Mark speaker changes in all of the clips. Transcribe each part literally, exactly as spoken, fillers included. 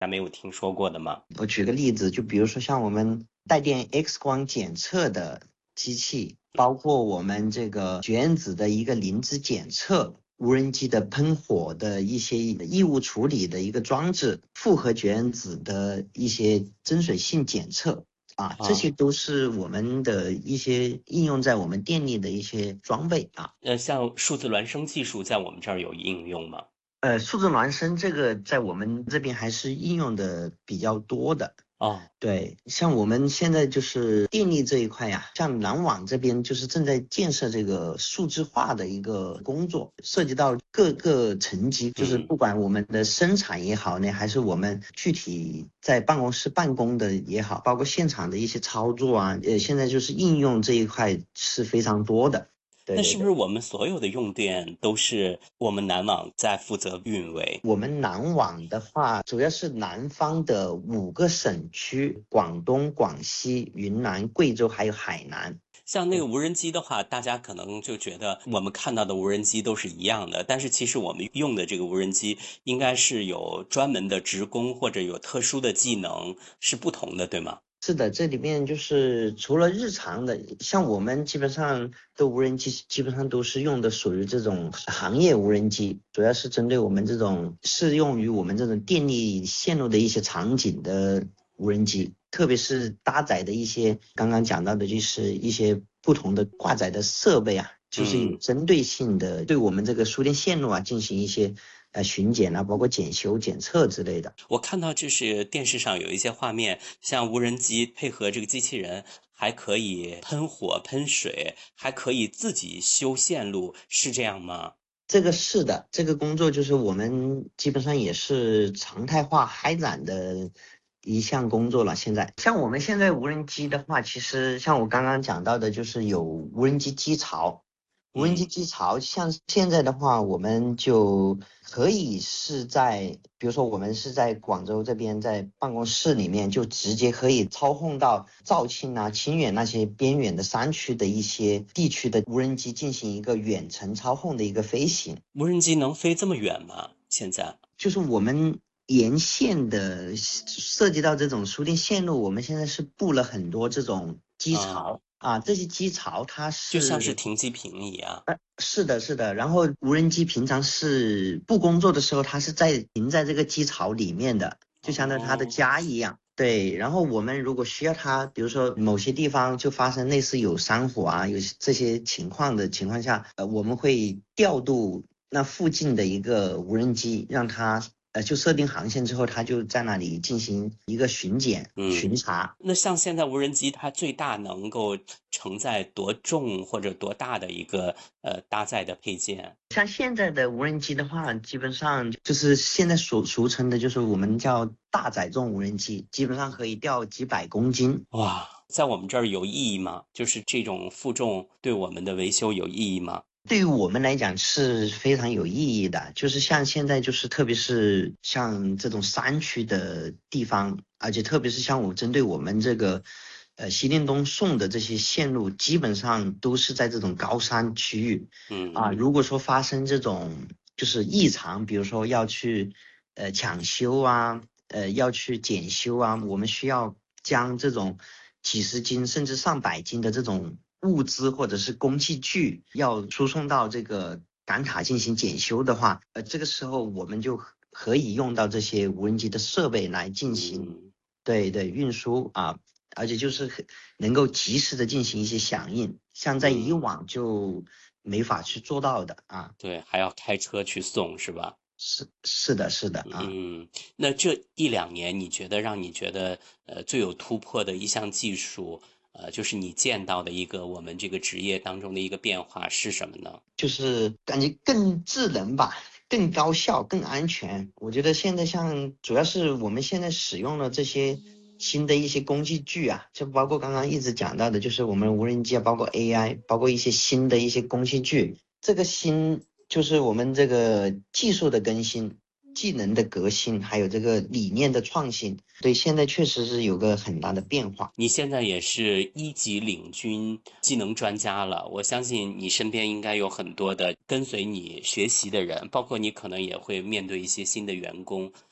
Speaker 1: 还没有听说过的吗？
Speaker 2: 我举个例子，就比如说像我们带电 X 光检测的机器，包括我们这个绝缘子的一个磷脂检测，无人机的喷火的一些异物处理的一个装置，复合绝缘子的一些增水性检测啊，这些都是我们的一些应用在我们电力的一些装备啊。
Speaker 1: 呃，像数字孪生技术在我们这儿有应用吗？
Speaker 2: 呃，数字孪生这个在我们这边还是应用的比较多的。
Speaker 1: 哦，
Speaker 2: 对，像我们现在就是电力这一块呀，像南网这边就是正在建设这个数字化的一个工作，涉及到各个层级，就是
Speaker 1: 嗯。
Speaker 2: 不管我们的生产也好呢，还是我们具体在办公室办公的也好，包括现场的一些操作啊，呃，现在就是应用这一块是非常多的。对对对。
Speaker 1: 那是不是我们所有的用电都是我们南网在负责运维？
Speaker 2: 我们南网的话，主要是南方的五个省区：广东、广西、云南、贵州还有海南。
Speaker 1: 像那个无人机的话，大家可能就觉得我们看到的无人机都是一样的，但是其实我们用的这个无人机应该是有专门的职工或者有特殊的技能是不同的，对吗？
Speaker 2: 是的，这里面就是除了日常的，像我们基本上的无人机，基本上都是用的属于这种行业无人机，主要是针对我们这种适用于我们这种电力线路的一些场景的无人机，特别是搭载的一些刚刚讲到的，就是一些不同的挂载的设备啊，就是有
Speaker 1: 嗯。
Speaker 2: 针对性的对我们这个输电线路啊进行一些呃巡检啊，包括检修、检测之类的。
Speaker 1: 我看到就是电视上有一些画面，像无人机配合这个机器人，还可以喷火、喷水，还可以自己修线路，是这样吗？
Speaker 2: 这个是的，这个工作就是我们基本上也是常态化开展的一项工作了。现在，像我们现在无人机的话，其实像我刚刚讲到的，就是有无人机机槽。无人机
Speaker 1: 嗯。
Speaker 2: 机槽，像现在的话，我们就可以是在，比如说我们是在广州这边，在办公室里面就直接可以操控到肇庆啊、清远那些边远的山区的一些地区的无人机进行一个远程操控的一个飞行。
Speaker 1: 无人机能飞这么远吗？现在？
Speaker 2: 就是我们沿线的涉及到这种输电线路，我们现在是布了很多这种机
Speaker 1: 啊，
Speaker 2: 槽啊，这些机槽它
Speaker 1: 就像是
Speaker 2: 是
Speaker 1: 停机坪一样。
Speaker 2: 是的，是的。然后无人机平常是不工作的时候，它是在停在这个机槽里面的，就相当于它的
Speaker 1: 哦。
Speaker 2: 家一样。对，然后我们如果需要它，比如说某些地方就发生类似有山火啊，有这些情况的情况下，呃，我们会调度那附近的一个无人机，让它呃就设定航线之后，它就在那里进行一个巡检、
Speaker 1: 嗯。
Speaker 2: 巡查。
Speaker 1: 那像现在无人机它最大能够承载多重或者多大的一个呃搭载的配件？
Speaker 2: 像现在的无人机的话，基本上就是现在所俗称的，就是我们叫大载重无人机，基本上可以吊几百公斤。
Speaker 1: 哇，在我们这儿有意义吗？就是这种负重对我们的维修有意义吗？
Speaker 2: 对于我们来讲是非常有意义的，就是像现在就是特别是像这种山区的地方，而且特别是像我针对我们这个呃西电东送的这些线路，基本上都是在这种高山区域
Speaker 1: 嗯。
Speaker 2: 啊。如果说发生这种就是异常，比如说要去呃抢修啊，呃要去检修啊，我们需要将这种几十斤甚至上百斤的这种物资或者是工器具要输送到这个赶塔进行检修的话，呃，这个时候我们就可以用到这些无人机的设备来进行
Speaker 1: 嗯。
Speaker 2: 对对运输啊，而且就是很能够及时的进行一些响应，像在以
Speaker 1: 嗯。
Speaker 2: 往就没法去做到的啊。
Speaker 1: 对，还要开车去送是吧？
Speaker 2: 是是的，是的啊。
Speaker 1: 嗯。那这一两年你觉得让你觉得呃最有突破的一项技术，呃，就是你见到的一个我们这个职业当中的一个变化是什么呢？
Speaker 2: 就是感觉更智能吧，更高效、更安全。我觉得现在像主要是我们现在使用的这些新的一些工具具啊，就包括刚刚一直讲到的，就是我们无人机啊，包括 A I，包括一些新的一些工具具。这个新就是我们这个技术的更新、技能的革新，还有这个理念的创新，对，现在确实是有个很大的变化。
Speaker 1: 你现在也是一级领军技能专家了，我相信你身边应该有很多的跟随你学习的人，包括你可能也会面对一些新的员工。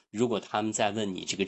Speaker 1: 如果他们在问你这个